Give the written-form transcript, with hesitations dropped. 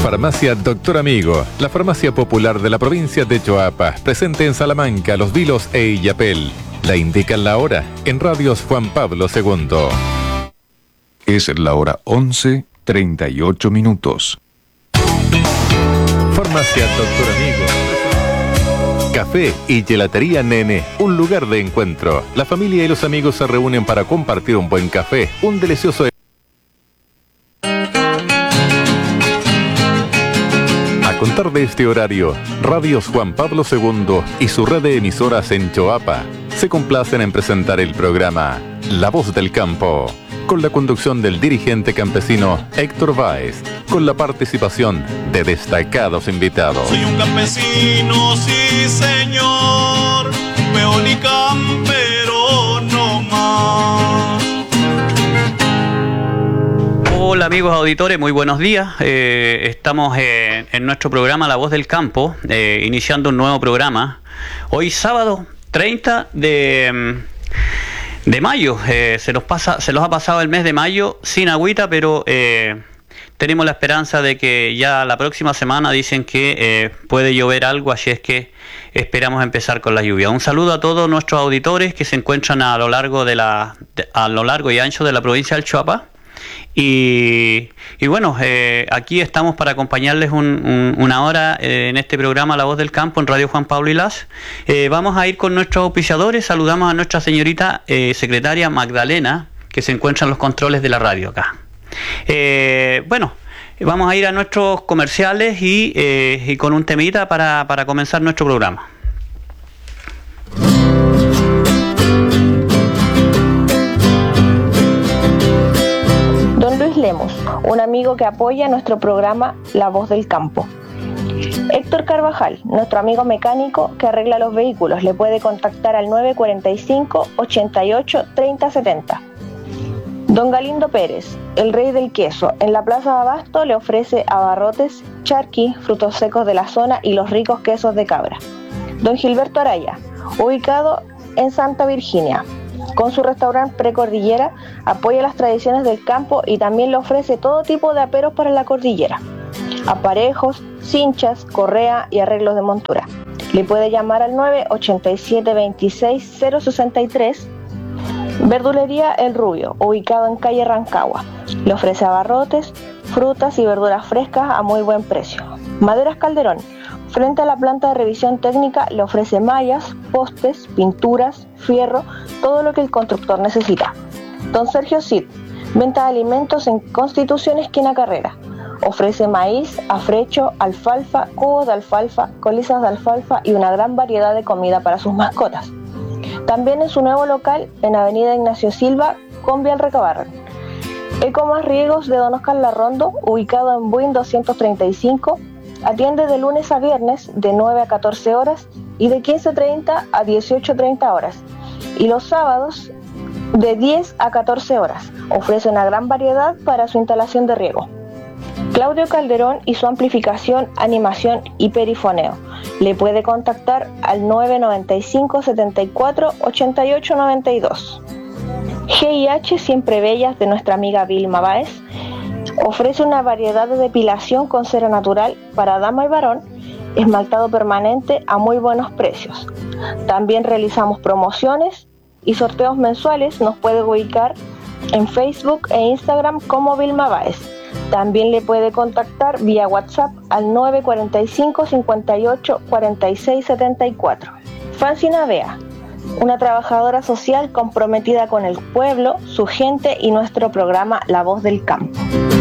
Farmacia Doctor Amigo, la farmacia popular de la provincia de Choapa, presente en Salamanca, Los Vilos e Illapel. La indican la hora en Radios Juan Pablo II. Es la hora 11:38 minutos. Farmacia Doctor Amigo. Café y Gelatería Nene, un lugar de encuentro. La familia y los amigos se reúnen para compartir un buen café, un delicioso... A contar de este horario, Radios Juan Pablo II y su red de emisoras en Choapa se complacen en presentar el programa La Voz del Campo, con la conducción del dirigente campesino Héctor Báez, con la participación de destacados invitados. Soy un campesino, sí señor, peón y campero no más. Hola amigos auditores, muy buenos días. Estamos en nuestro programa La Voz del Campo, iniciando un nuevo programa. Hoy sábado 30 de mayo. Se los ha pasado el mes de mayo sin agüita, pero tenemos la esperanza de que ya la próxima semana dicen que puede llover algo, así es que esperamos empezar con la lluvia. Un saludo a todos nuestros auditores que se encuentran a lo largo y ancho de la provincia del Choapa. Y bueno, aquí estamos para acompañarles una hora en este programa La Voz del Campo en Radio Juan Pablo Ilás. Vamos a ir con nuestros auspiciadores. Saludamos a nuestra señorita secretaria Magdalena, que se encuentra en los controles de la radio acá. Bueno, vamos a ir a nuestros comerciales y con un temita para comenzar nuestro programa. Lemos, un amigo que apoya nuestro programa La Voz del Campo. Héctor Carvajal, nuestro amigo mecánico que arregla los vehículos, le puede contactar al 945 88 30 70. Don Galindo Pérez, el rey del queso, en la Plaza de Abasto le ofrece abarrotes, charqui, frutos secos de la zona y los ricos quesos de cabra. Don Gilberto Araya, ubicado en Santa Virginia, con su restaurante Precordillera, apoya las tradiciones del campo y también le ofrece todo tipo de aperos para la cordillera: aparejos, cinchas, correa y arreglos de montura. Le puede llamar al 987 26 063. Verdulería El Rubio, ubicado en calle Rancagua, le ofrece abarrotes, frutas y verduras frescas a muy buen precio. Maderas Calderón, frente a la planta de revisión técnica, le ofrece mallas, postes, pinturas, fierro, todo lo que el constructor necesita. Don Sergio Cid, venta de alimentos en Constitución esquina Carrera. Ofrece maíz, afrecho, alfalfa, cubos de alfalfa, colizas de alfalfa y una gran variedad de comida para sus mascotas. También en su nuevo local, en Avenida Ignacio Silva, con Vial Recabarren. Ecomas Riegos de Don Oscar Larrondo, ubicado en Buin 235, atiende de lunes a viernes de 9 a 14 horas y de 15:30 a 18:30 horas. Y los sábados de 10 a 14 horas. Ofrece una gran variedad para su instalación de riego. Claudio Calderón y su amplificación, animación y perifoneo. Le puede contactar al 995 74 88 92. GIH Siempre Bellas de nuestra amiga Vilma Báez ofrece una variedad de depilación con cera natural para dama y varón, esmaltado permanente a muy buenos precios. También realizamos promociones y sorteos mensuales. Nos puede ubicar en Facebook e Instagram como Vilma Báez. También le puede contactar vía WhatsApp al 945 58 46 74. Francina Bea, una trabajadora social comprometida con el pueblo, su gente y nuestro programa La Voz del Campo.